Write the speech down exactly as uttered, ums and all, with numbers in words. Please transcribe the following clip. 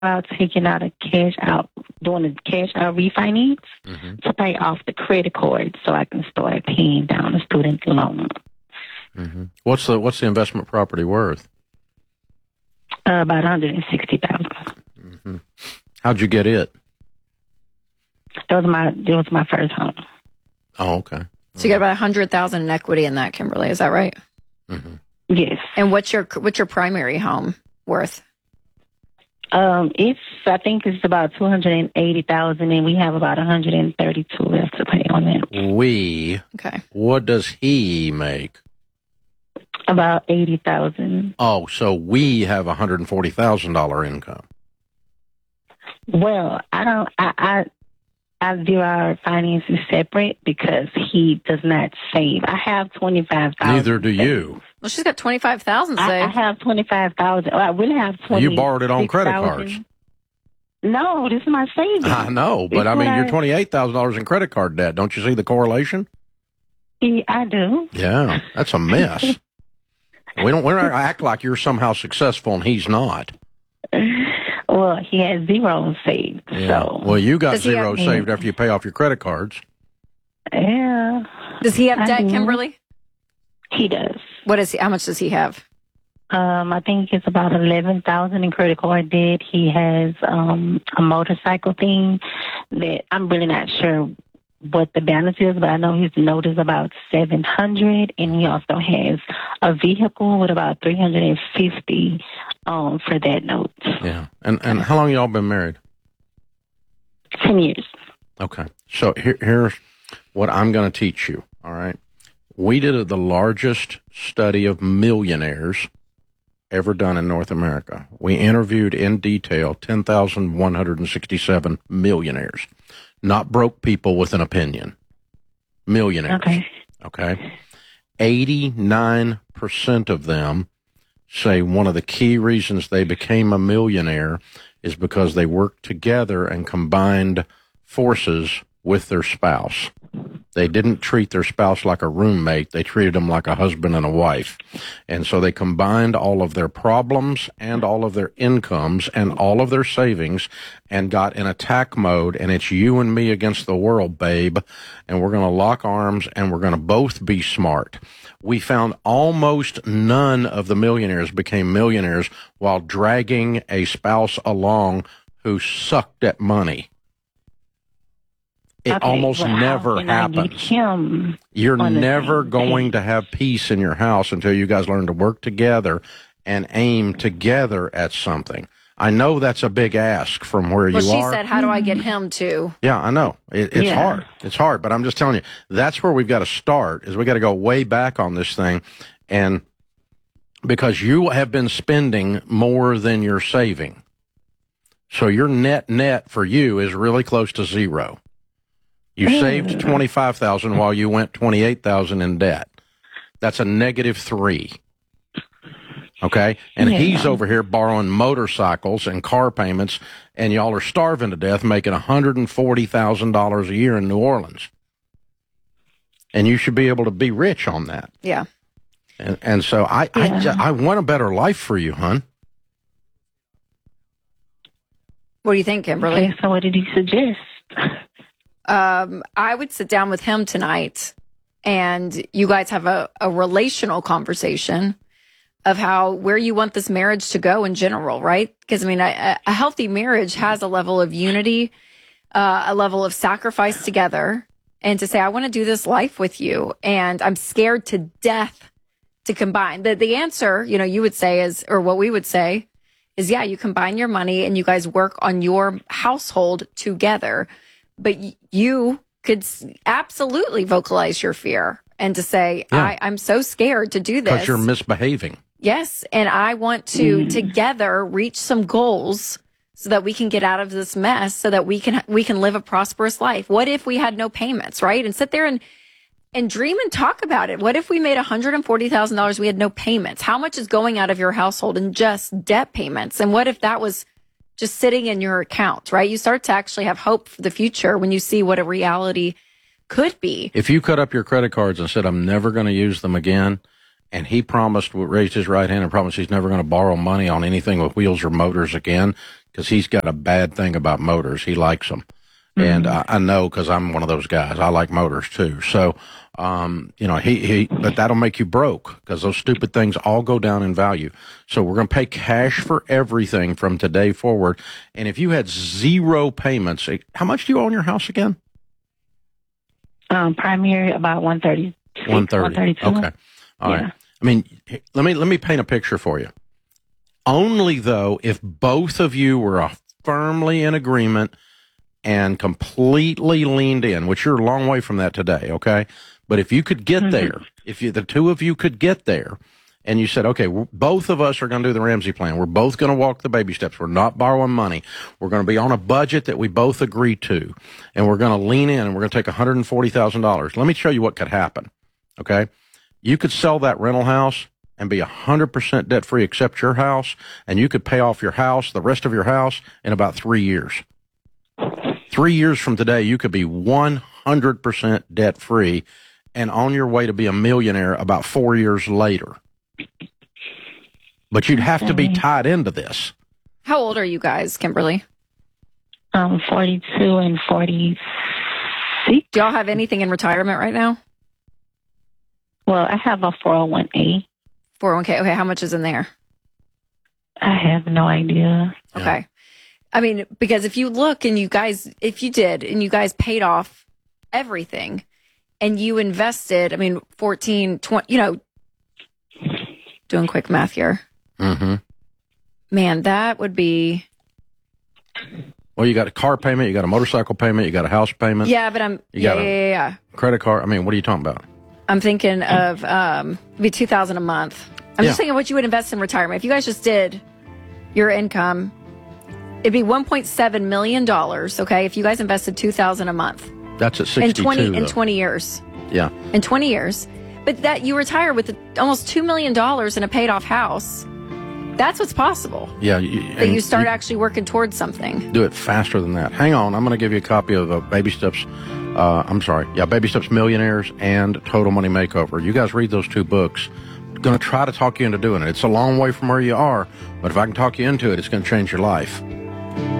about taking out a cash out, doing a cash out refinance mm-hmm. to pay off the credit card so I can start paying down the student loan. Mm-hmm. What's the what's the investment property worth? Uh, about one hundred sixty thousand dollars. Mm-hmm. How'd you get it? It was my it was my first home. Oh, okay. So you got about one hundred thousand dollars in equity in that, Kimberly. Is that right? Mm-hmm. Yes. And what's your what's your primary home worth? Um, it's I think it's about two hundred eighty thousand dollars, and we have about one hundred thirty-two left to pay on it. We. Okay. What does he make? About eighty thousand Oh, dollars. so we have a one hundred forty thousand dollars income. Well, I don't. I. I I view our finances separate because he does not save. I have twenty-five thousand dollars. Neither do you. Well, she's got twenty-five thousand dollars saved. I, I have twenty-five thousand dollars. I really have twenty. You borrowed it on credit cards. No, this is my savings. I know, but it's I mean, I, you're twenty-eight thousand dollars in credit card debt. Don't you see the correlation? Yeah, I do. Yeah, that's a mess. we don't, we don't act like you're somehow successful and he's not. Well, he has zero saved. Yeah. So. Well, you got Does he zero have- saved after you pay off your credit cards. Yeah. Does he have I debt, do. Kimberly? He does. What is he? How much does he have? Um, I think it's about eleven thousand in credit card debt. He has um a motorcycle thing that I'm really not sure what the balance is, but I know his note is about seven hundred, and he also has a vehicle with about three hundred fifty um for that note. Yeah. And and how long y'all been married? Ten years. Okay. So here, here's what I'm going to teach you. All right. We did the largest study of millionaires ever done in North America. We interviewed in detail ten thousand one hundred sixty-seven millionaires, not broke people with an opinion. Millionaires. Okay. Okay. eighty-nine percent of them say one of the key reasons they became a millionaire is because they worked together and combined forces with their spouse. They didn't treat their spouse like a roommate. They treated them like a husband and a wife. And so they combined all of their problems and all of their incomes and all of their savings and got in attack mode. And it's you and me against the world, babe. And we're going to lock arms and we're going to both be smart. We found almost none of the millionaires became millionaires while dragging a spouse along who sucked at money. It Okay, almost well, how never can I get happens. him You're on the never same going page? to have peace in your house until you guys learn to work together and aim together at something. I know that's a big ask from where Well, you she are. said, how do I get him to? Yeah, I know. It, it's Yeah. hard. It's hard, but I'm just telling you, that's where we've got to start, is we got to go way back on this thing. And because you have been spending more than you're saving. So your net net for you is really close to zero. You Mm. saved twenty-five thousand dollars while you went twenty-eight thousand dollars in debt. That's a negative three. Okay? And Yeah. he's over here borrowing motorcycles and car payments, and y'all are starving to death, making one hundred forty thousand dollars a year in New Orleans. And you should be able to be rich on that. Yeah. And, and so I, I, Yeah. ju- I want a better life for you, hon. What do you think, Kimberly? Okay, so what did you suggest? Um, I would sit down with him tonight and you guys have a, a relational conversation of how, where you want this marriage to go in general, right? Because I mean, a, a healthy marriage has a level of unity, uh, a level of sacrifice together, and to say, I want to do this life with you. And I'm scared to death to combine. The, the answer, you know, you would say is, or what we would say is, yeah, you combine your money and you guys work on your household together. But y- you could s- absolutely vocalize your fear and to say, Yeah. I, I'm so scared to do this. Because you're misbehaving. Yes. And I want to together reach some goals so that we can get out of this mess, so that we can, we can live a prosperous life. What if we had no payments, right? And sit there and, and dream and talk about it. What if we made one hundred forty thousand dollars? We had no payments. How much is going out of your household in just debt payments? And what if that was just sitting in your account, right? You start to actually have hope for the future when you see what a reality could be. If you cut up your credit cards and said, I'm never going to use them again, and he promised, raised his right hand and promised he's never going to borrow money on anything with wheels or motors again, because he's got a bad thing about motors. He likes them. Mm-hmm. And I, I know, because I'm one of those guys. I like motors too. So, um, you know, he, he, but that'll make you broke, because those stupid things all go down in value. So we're going to pay cash for everything from today forward. And if you had zero payments, how much do you own your house again? Um, primary about one thirty. one thirty. Okay. All yeah. right. I mean, let me, let me paint a picture for you. Only though, if both of you were uh, firmly in agreement and completely leaned in, which you're a long way from that today, okay? But if you could get mm-hmm. there, if you, the two of you could get there, and you said, okay, we're, both of us are going to do the Ramsey plan. We're both going to walk the baby steps. We're not borrowing money. We're going to be on a budget that we both agree to, and we're going to lean in, and we're going to take one hundred forty thousand dollars. Let me show you what could happen, okay? You could sell that rental house and be one hundred percent debt-free except your house, and you could pay off your house, the rest of your house, in about three years. Three years from today, you could be one hundred percent debt-free and on your way to be a millionaire about four years later. But you'd have to be tied into this. How old are you guys, Kimberly? Um, forty-two and forty-six. Do y'all have anything in retirement right now? Well, I have a four oh one k. four oh one k. Okay, how much is in there? I have no idea. Okay. Yeah. I mean, because if you look and you guys, if you did and you guys paid off everything and you invested, I mean, fourteen, twenty, you know, doing quick math here. Mm-hmm. Man, that would be. Well, you got a car payment, you got a motorcycle payment, you got a house payment. Yeah, but I'm, you yeah, got yeah, yeah, yeah. Credit card. I mean, what are you talking about? I'm thinking of, um, it'd be two thousand a month. I'm yeah. just thinking what you would invest in retirement. If you guys just did your income, it'd be one point seven million dollars, okay, if you guys invested two thousand dollars a month. That's at sixty-two, in twenty, though. in twenty years. Yeah. In twenty years. But that you retire with almost two million dollars in a paid-off house. That's what's possible. Yeah. You, that you start you actually working towards something. Do it faster than that. Hang on. I'm going to give you a copy of uh, Baby Steps. Uh, I'm sorry. Yeah, Baby Steps Millionaires and Total Money Makeover. You guys read those two books. Going to try to talk you into doing it. It's a long way from where you are, but if I can talk you into it, it's going to change your life.